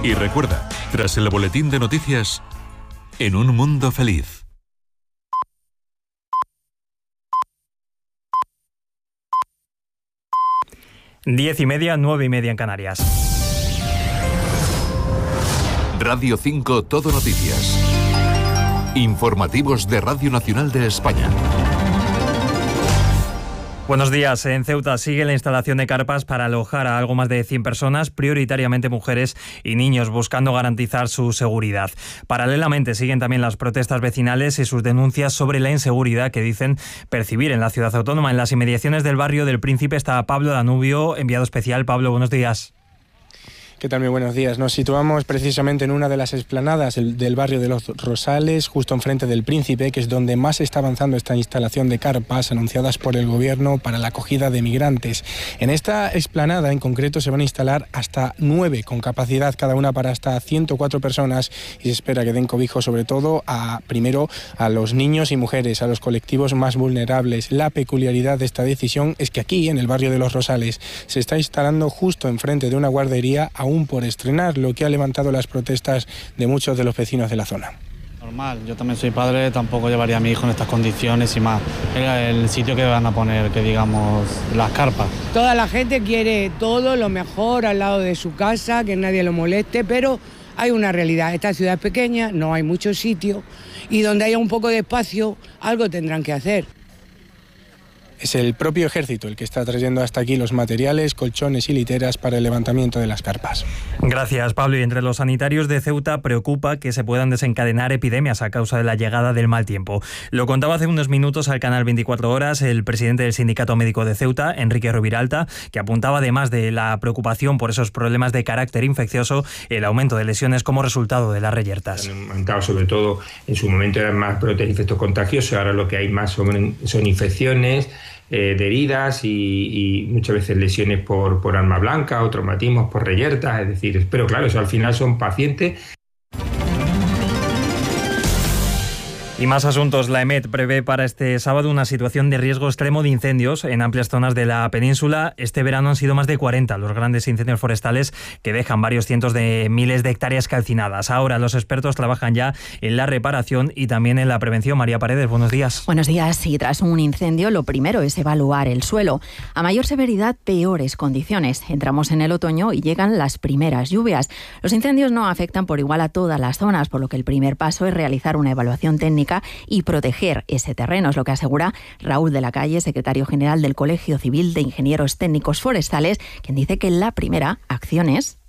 Y recuerda, tras el boletín de noticias, En un mundo feliz. Diez y media, 9:30 en Canarias. Radio 5 Todo Noticias. Informativos de Radio Nacional de España. Buenos días. En Ceuta sigue la instalación de carpas para alojar a algo más de 100 personas, prioritariamente mujeres y niños, buscando garantizar su seguridad. Paralelamente siguen también las protestas vecinales y sus denuncias sobre la inseguridad que dicen percibir en la ciudad autónoma. En las inmediaciones del barrio del Príncipe está Pablo Danubio, enviado especial. Pablo, buenos días. ¿Qué tal? Muy buenos días. Nos situamos precisamente en una de las explanadas del barrio de Los Rosales, justo enfrente del Príncipe, que es donde más está avanzando esta instalación de carpas anunciadas por el gobierno para la acogida de migrantes. En esta explanada en concreto se van a instalar hasta 9, con capacidad cada una para hasta 104 personas, y se espera que den cobijo sobre todo primero a los niños y mujeres, a los colectivos más vulnerables. La peculiaridad de esta decisión es que aquí, en el barrio de Los Rosales, se está instalando justo enfrente de una guardería aún por estrenar, lo que ha levantado las protestas de muchos de los vecinos de la zona. Normal, yo también soy padre, tampoco llevaría a mi hijo en estas condiciones y más. Era el sitio que van a poner, que digamos, las carpas. Toda la gente quiere todo lo mejor al lado de su casa, que nadie lo moleste, pero hay una realidad. Esta ciudad es pequeña, no hay mucho sitio, y donde haya un poco de espacio, algo tendrán que hacer. Es el propio ejército el que está trayendo hasta aquí los materiales, colchones y literas para el levantamiento de las carpas. Gracias, Pablo. Y entre los sanitarios de Ceuta preocupa que se puedan desencadenar epidemias a causa de la llegada del mal tiempo. Lo contaba hace unos minutos al canal 24 Horas el presidente del Sindicato Médico de Ceuta, Enrique Roviralta, que apuntaba, además de la preocupación por esos problemas de carácter infeccioso, el aumento de lesiones como resultado de las reyertas. Han aumentado, sobre todo en su momento eran más brotes de infectos contagiosos, ahora lo que hay más son infecciones de heridas y muchas veces lesiones por arma blanca o traumatismos por reyertas, es decir, pero claro, eso al final son pacientes. Y más asuntos. La EMET prevé para este sábado una situación de riesgo extremo de incendios en amplias zonas de la península. Este verano han sido más de 40 los grandes incendios forestales que dejan varios cientos de miles de hectáreas calcinadas. Ahora los expertos trabajan ya en la reparación y también en la prevención. María Paredes, buenos días. Buenos días. Y tras un incendio, lo primero es evaluar el suelo. A mayor severidad, peores condiciones. Entramos en el otoño y llegan las primeras lluvias. Los incendios no afectan por igual a todas las zonas, por lo que el primer paso es realizar una evaluación técnica y proteger ese terreno, es lo que asegura Raúl de la Calle, secretario general del Colegio Civil de Ingenieros Técnicos Forestales, quien dice que la primera acción es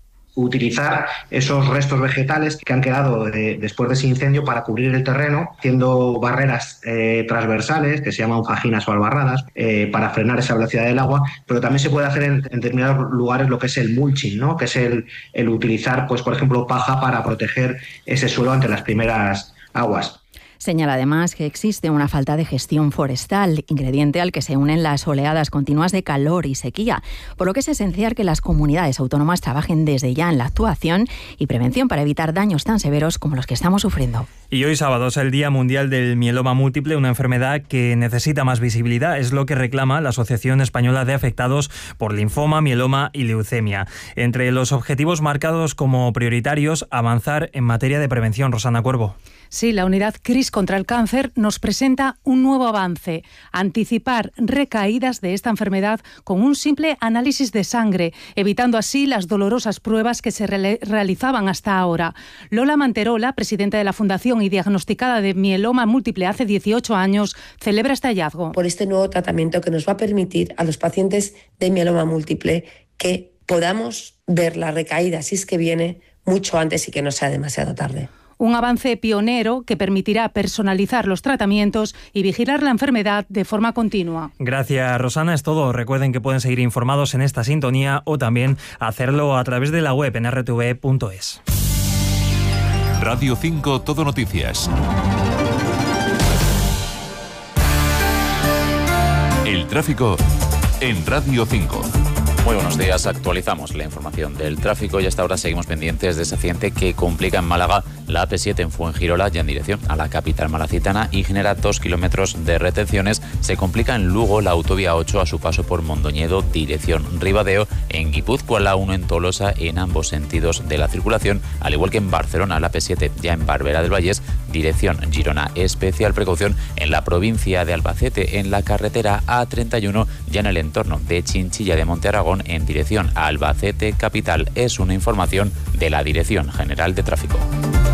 utilizar esos restos vegetales que han quedado después de ese incendio para cubrir el terreno, haciendo barreras transversales, que se llaman fajinas o albarradas, para frenar esa velocidad del agua, pero también se puede hacer en determinados lugares lo que es el mulching, ¿no? Que es el utilizar, pues, por ejemplo, paja para proteger ese suelo ante las primeras aguas. Señala además que existe una falta de gestión forestal, ingrediente al que se unen las oleadas continuas de calor y sequía, por lo que es esencial que las comunidades autónomas trabajen desde ya en la actuación y prevención para evitar daños tan severos como los que estamos sufriendo. Y hoy sábado es el Día Mundial del Mieloma Múltiple, una enfermedad que necesita más visibilidad. Es lo que reclama la Asociación Española de Afectados por Linfoma, Mieloma y Leucemia. Entre los objetivos marcados como prioritarios, avanzar en materia de prevención. Rosana Cuervo. Sí, la unidad CRIS contra el cáncer nos presenta un nuevo avance: anticipar recaídas de esta enfermedad con un simple análisis de sangre, evitando así las dolorosas pruebas que se realizaban hasta ahora. Lola Manterola, presidenta de la Fundación y diagnosticada de mieloma múltiple hace 18 años, celebra este hallazgo. Por este nuevo tratamiento que nos va a permitir a los pacientes de mieloma múltiple que podamos ver la recaída, si es que viene, mucho antes y que no sea demasiado tarde. Un avance pionero que permitirá personalizar los tratamientos y vigilar la enfermedad de forma continua. Gracias, Rosana. Es todo. Recuerden que pueden seguir informados en esta sintonía o también hacerlo a través de la web en rtv.es. Radio 5 Todo Noticias. El tráfico en Radio 5. Muy buenos días, actualizamos la información del tráfico y hasta ahora seguimos pendientes de ese accidente que complica en Málaga la AP7 en Fuengirola ya en dirección a la capital malacitana y genera 2 kilómetros de retenciones. Se complica en Lugo la autovía 8 a su paso por Mondoñedo dirección Ribadeo, en Guipúzcoa la 1 en Tolosa en ambos sentidos de la circulación, al igual que en Barcelona la AP7 ya en Barberá del Vallés dirección Girona. Especial precaución en la provincia de Albacete en la carretera A31 ya en el entorno de Chinchilla de Monte Aragón en dirección a Albacete capital. Es una información de la Dirección General de Tráfico.